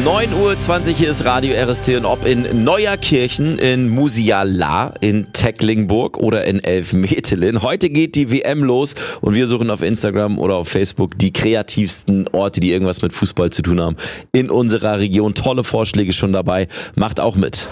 9:20 Uhr, hier ist Radio RSC und ob in Neuerkirchen, in Musiala, in Tecklenburg oder in Elfmetelen. Heute geht die WM los und wir suchen auf Instagram oder auf Facebook die kreativsten Orte, die irgendwas mit Fußball zu tun haben in unserer Region. Tolle Vorschläge schon dabei. Macht auch mit.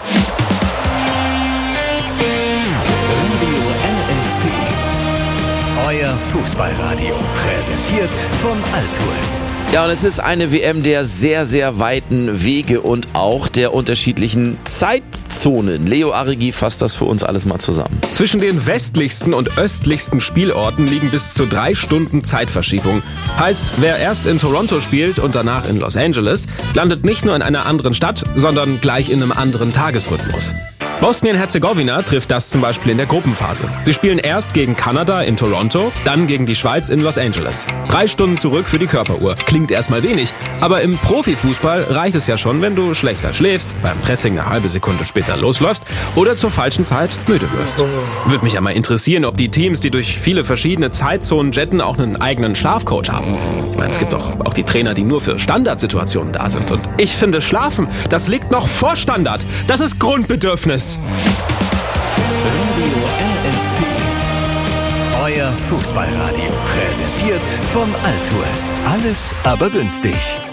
Radio RSC. Euer Fußballradio. Präsentiert von Altours. Ja, und es ist eine WM der sehr, sehr weiten Wege und auch der unterschiedlichen Zeitzonen. Leo Arigi fasst das für uns alles mal zusammen. Zwischen den westlichsten und östlichsten Spielorten liegen bis zu 3 Stunden Zeitverschiebung. Heißt, wer erst in Toronto spielt und danach in Los Angeles, landet nicht nur in einer anderen Stadt, sondern gleich in einem anderen Tagesrhythmus. Bosnien-Herzegowina trifft das zum Beispiel in der Gruppenphase. Sie spielen erst gegen Kanada in Toronto, dann gegen die Schweiz in Los Angeles. 3 Stunden zurück für die Körperuhr. Klingt erstmal wenig, aber im Profifußball reicht es ja schon, wenn du schlechter schläfst, beim Pressing eine halbe Sekunde später losläufst oder zur falschen Zeit müde wirst. Würde mich ja mal interessieren, ob die Teams, die durch viele verschiedene Zeitzonen jetten, auch einen eigenen Schlafcoach haben. Ich meine, es gibt doch auch die Trainer, die nur für Standardsituationen da sind. Und ich finde, Schlafen, das liegt noch vor Standard. Das ist Grundbedürfnis. Radio RSC. Euer Fußballradio. Präsentiert von Altours. Alles aber günstig.